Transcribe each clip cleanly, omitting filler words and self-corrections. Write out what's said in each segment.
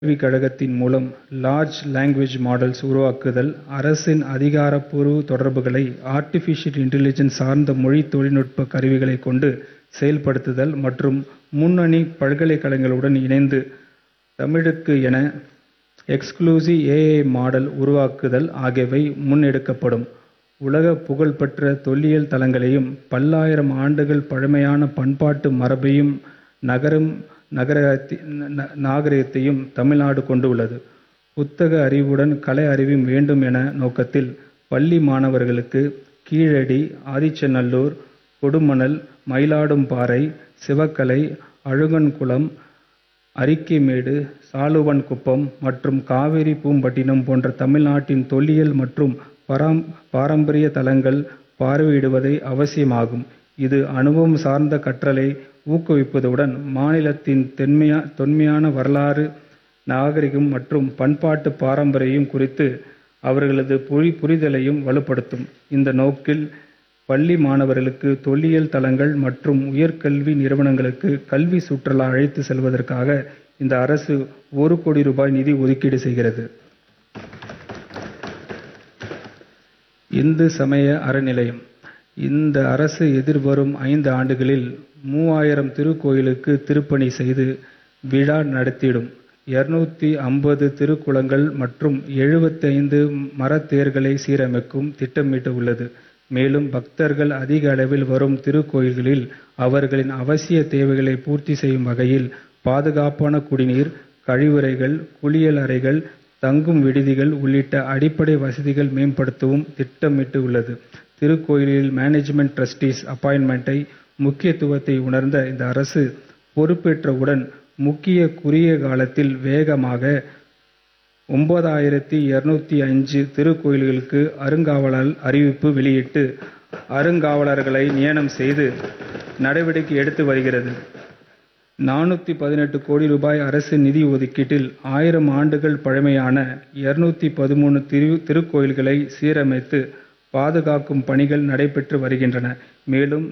கல்விக் கழகத்தின் மூலம் லார்ஜ் லாங்குவேஜ் மாடல்ஸ் உருவாக்குதல், அரசின் அதிகாரப்பூர்வ தொடர்புகளை ஆர்டிபிஷியல் இன்டெலிஜென்ஸ் சார்ந்த மொழி தொழில்நுட்ப கருவிகளைக் கொண்டு செயல்படுத்துதல் மற்றும் முன்னணி பல்கலைக்கழகங்களுடன் இணைந்து தமிழுக்கு என எக்ஸ்க்ளூசிவ் ஏஐ மாடல் உருவாக்குதல் ஆகியவை முன்னெடுக்கப்படும். உலக புகழ்பெற்ற தொல்லியல் தலங்களையும் பல்லாயிரம் ஆண்டுகள் பழமையான பண்பாட்டு மரபையும் நாகரிகத்தையும் தமிழ்நாடு கொண்டுள்ளது. புத்தக அறிவுடன் கலை அறிவும் வேண்டும் என நோக்கத்தில் பள்ளி மாணவர்களுக்கு கீழடி, ஆதிச்சநல்லூர், கொடுமணல், மயிலாடும்பாறை, சிவக்கலை, அழுகன்குளம், அரிக்கைமேடு, சாலுவன்குப்பம் மற்றும் காவிரி பூம்பட்டினம் போன்ற தமிழ்நாட்டின் தொல்லியல் மற்றும் பாரம்பரிய தலங்கள் பார்வையிடுவதை அவசியமாகும். இது அனுபவம் சார்ந்த கற்றலை ஊக்குவிப்பதுடன் மாநிலத்தின் தொன்மையான வரலாறு, நாகரிகம் மற்றும் பண்பாட்டு பாரம்பரியம் குறித்து அவர்களது புரிதலையும் வலுப்படுத்தும். இந்த நோக்கில் பள்ளி மாணவர்களுக்கு தொல்லியல் தலங்கள் மற்றும் உயர்கல்வி நிறுவனங்களுக்கு கல்வி சுற்றுலா அழைத்து செல்வதற்காக இந்த அரசு ரூ. 1 கோடி நிதி ஒதுக்கீடு செய்கிறது. இந்து சமய அறநிலையம் இந்த அரசு எதிர்வரும் 5 ஆண்டுகளில் 3000 திருக்கோயிலுக்கு திருப்பணி செய்து விழா நடத்திடும். 250 திருக்குளங்கள் மற்றும் 75 மரத்தேர்களை சீரமைக்கும் திட்டமிட்டு உள்ளது. மேலும் பக்தர்கள் அதிக அளவில் வரும் திருக்கோயில்களில் அவர்களின் அவசிய தேவைகளை பூர்த்தி செய்யும் வகையில் பாதுகாப்பான குடிநீர், கழிவறைகள், குளியல் அறைகள், தங்கும் விடுதிகள் உள்ளிட்ட அடிப்படை வசதிகள் மேம்படுத்தவும் திட்டமிட்டு உள்ளது. திருக்கோயிலில் மேனேஜ்மெண்ட் ட்ரஸ்டீஸ் அப்பாயின்மெண்ட்டை முக்கியத்துவத்தை உணர்ந்த இந்த அரசு பொறுப்பேற்றவுடன் குறுகிய காலத்தில் வேகமாக 9205 திருக்கோயில்களுக்கு அருங்காவலர் அறிவிப்பு வெளியிட்டு அருங்காவலர்களை நியமனம் செய்து நடவடிக்கை எடுத்து வருகிறது. 418 கோடி ரூபாய் அரசு நிதி ஒதுக்கீட்டில் 1000 ஆண்டுகள் பழமையான 213 திருக்கோயில்களை சீரமைத்து பாதுகாக்கும் பணிகள் நடைபெற்று வருகின்றன. மேலும்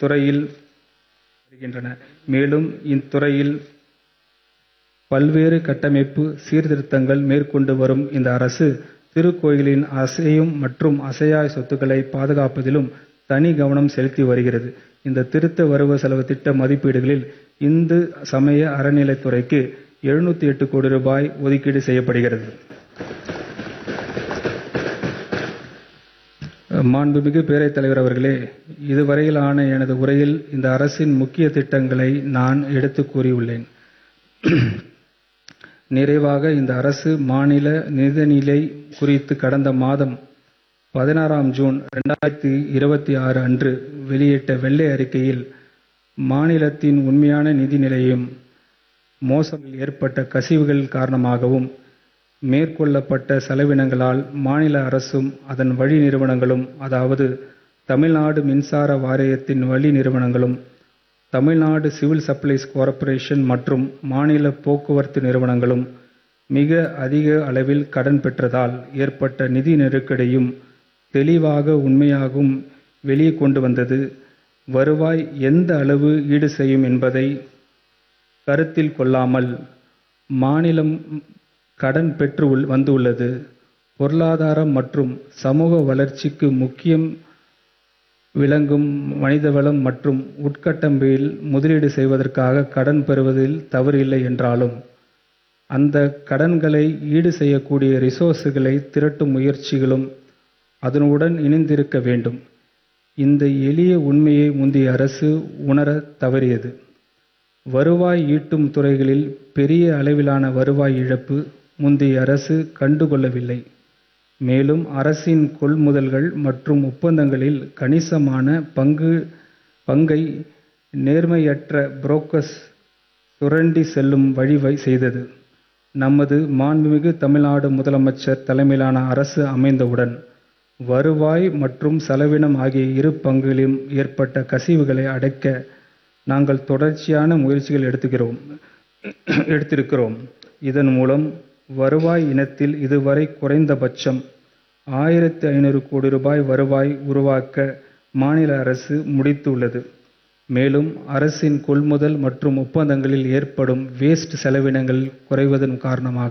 இத்துறையில் பல்வேறு கட்டமைப்பு சீர்திருத்தங்கள் மேற்கொண்டு வரும் இந்த அரசு திருக்கோயிலின் அசையும் மற்றும் அசையா சொத்துக்களை பாதுகாப்பதிலும் தனி கவனம் செலுத்தி வருகிறது. இந்த திருத்த வரவு செலவு திட்ட மதிப்பீடுகளில் இந்து சமய அறநிலைத்துறைக்கு 708 கோடி ரூபாய் ஒதுக்கீடு செய்யப்படுகிறது. மாண்புமிகு பேரவைத் தலைவர் அவர்களே, இதுவரையிலான எனது உரையில் இந்த அரசின் முக்கிய திட்டங்களை நான் எடுத்துக் கூறியுள்ளேன். நிறைவாக இந்த அரசு மாநில நிதிநிலை குறித்து கடந்த மாதம் 16 ஜூன் 2026 அன்று வெளியிட்ட வெள்ளை அறிக்கையில் மாநிலத்தின் உண்மையான நிதி நிலையும் மோசடியில் ஏற்பட்ட கசிவுகள் காரணமாகவும் மேற்கொள்ளப்பட்ட செலவினங்களால் மாநில அரசும் அதன் வழி நிறுவனங்களும், அதாவது தமிழ்நாடு மின்சார வாரியத்தின் வழி நிறுவனங்களும், தமிழ்நாடு சிவில் சப்ளைஸ் கார்ப்பரேஷன் மற்றும் மாநில போக்குவரத்து நிறுவனங்களும் மிக அதிக அளவில் கடன் பெற்றதால் ஏற்பட்ட நிதி நெருக்கடியும் தெளிவாக உண்மையாகவும் வெளியே கொண்டு வந்தது. வருவாய் எந்த அளவு ஈடு செய்யும் என்பதை கருத்தில் கொள்ளாமல் மாநிலம் கடன் பெற்று வந்துள்ளது. பொருளாதாரம் மற்றும் சமூக வளர்ச்சிக்கு முக்கியம் விளங்கும் மனிதவளம் மற்றும் உட்கட்டமைப்பில் முதலீடு செய்வதற்காக கடன் பெறுவதில் தவறு இல்லை என்றாலும் அந்த கடன்களை ஈடு செய்யக்கூடிய ரிசோர்ஸ்களை திரட்டும் முயற்சிகளும் அதனுடன் இணைந்திருக்க வேண்டும். இந்த எளிய உண்மையை முந்தைய அரசு உணர தவறியது. வருவாய் ஈட்டும் துறைகளில் பெரிய அளவிலான வருவாய் இழப்பு முந்தைய அரசு கண்டுகொள்ளவில்லை. மேலும் அரசின் கொள்முதல்கள் மற்றும் ஒப்பந்தங்களில் கணிசமான பங்கை நேர்மையற்ற புரோக்கர்ஸ் சுரண்டி செல்லும் வழி செய்தது. நமது மாண்புமிகு தமிழ்நாடு முதலமைச்சர் தலைமையிலான அரசு அமைந்தவுடன் வருவாய் மற்றும் செலவினம் ஆகிய இரு பங்குகளிலும் ஏற்பட்ட கசிவுகளை அடைக்க நாங்கள் தொடர்ச்சியான முயற்சிகள் எடுத்திருக்கிறோம். இதன் மூலம் வருவாய் இனத்தில் இதுவரை குறைந்தபட்சம் 1500 கோடி ரூபாய் வருவாய் உருவாக்க மாநில அரசு முடித்துள்ளது. மேலும் அரசின் கொள்முதல் மற்றும் ஒப்பந்தங்களில் ஏற்படும் வேஸ்ட் செலவினங்கள் குறைவதன் காரணமாக